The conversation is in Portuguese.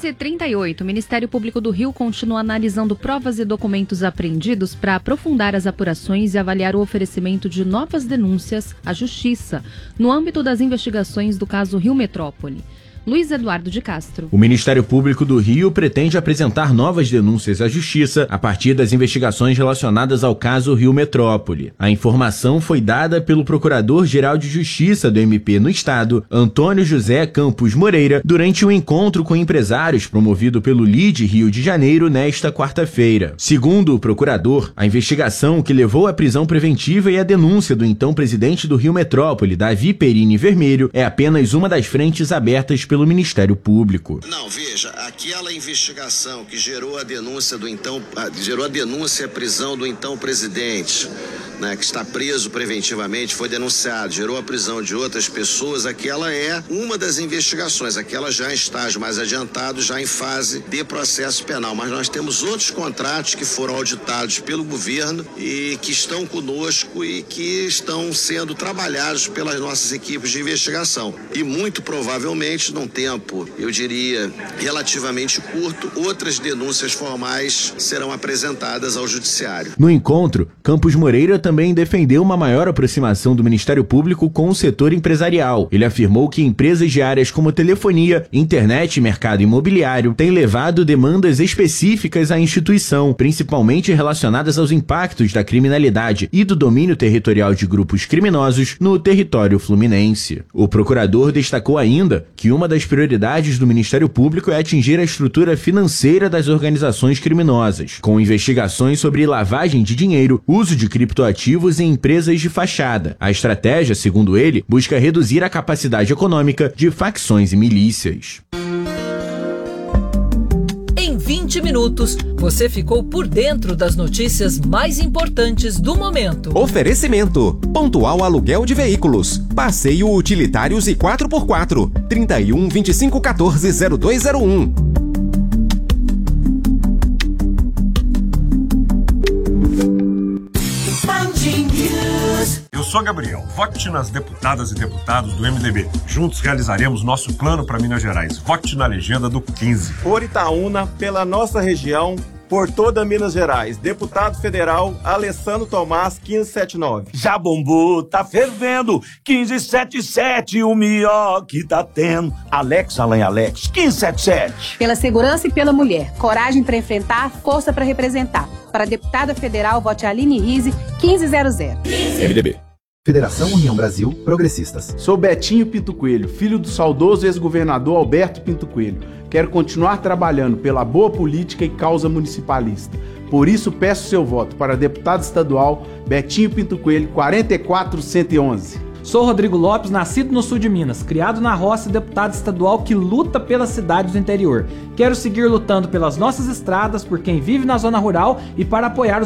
6h38, o Ministério Público do Rio continua analisando provas e documentos apreendidos para aprofundar as apurações e avaliar o oferecimento de novas denúncias à Justiça, no âmbito das investigações do caso Rio Metrópole. Luiz Eduardo de Castro. O Ministério Público do Rio pretende apresentar novas denúncias à Justiça a partir das investigações relacionadas ao caso Rio Metrópole. A informação foi dada pelo Procurador-Geral de Justiça do MP no Estado, Antônio José Campos Moreira, durante um encontro com empresários promovido pelo LIDE Rio de Janeiro nesta quarta-feira. Segundo o procurador, a investigação que levou à prisão preventiva e a denúncia do então presidente do Rio Metrópole, Davi Perini Vermelho, é apenas uma das frentes abertas pelo Ministério Público. Não, veja, aquela investigação que gerou a denúncia e a prisão do então presidente, né, que está preso preventivamente, foi denunciado, gerou a prisão de outras pessoas, aquela é uma das investigações, aquela já em estágio mais adiantado, já em fase de processo penal, mas nós temos outros contratos que foram auditados pelo governo e que estão conosco e que estão sendo trabalhados pelas nossas equipes de investigação. E muito provavelmente, num tempo, eu diria, relativamente curto, outras denúncias formais serão apresentadas ao Judiciário. No encontro, Campos Moreira também defendeu uma maior aproximação do Ministério Público com o setor empresarial. Ele afirmou que empresas de áreas como telefonia, internet e mercado imobiliário têm levado demandas específicas à instituição, principalmente relacionadas aos impactos da criminalidade e do domínio territorial de grupos criminosos no território fluminense. O procurador destacou ainda que uma das prioridades do Ministério Público é atingir a estrutura financeira das organizações criminosas, com investigações sobre lavagem de dinheiro, uso de criptoativos em empresas de fachada. A estratégia, segundo ele, busca reduzir a capacidade econômica de facções e milícias. Em 20 minutos, você ficou por dentro das notícias mais importantes do momento. Oferecimento: Pontual Aluguel de Veículos, Passeio Utilitários e 4x4, 31 25 14 0201. Eu sou Gabriel, vote nas deputadas e deputados do MDB. Juntos realizaremos nosso plano para Minas Gerais. Vote na legenda do 15. Por Itaúna, pela nossa região, por toda Minas Gerais. Deputado Federal Alessandro Tomás, 1579. Já bombou, tá fervendo. 1577, o melhor que tá tendo. Alex Alain Alex, 1577. Pela segurança e pela mulher. Coragem para enfrentar, força para representar. Para deputada federal, vote Aline Rize, 1500. MDB. Federação União Brasil Progressistas. Sou Betinho Pinto Coelho, filho do saudoso ex-governador Alberto Pinto Coelho. Quero continuar trabalhando pela boa política e causa municipalista. Por isso peço seu voto para deputado estadual Betinho Pinto Coelho, 44111. Sou Rodrigo Lopes, nascido no sul de Minas, criado na roça e deputado estadual que luta pelas cidades do interior. Quero seguir lutando pelas nossas estradas, por quem vive na zona rural e para apoiar os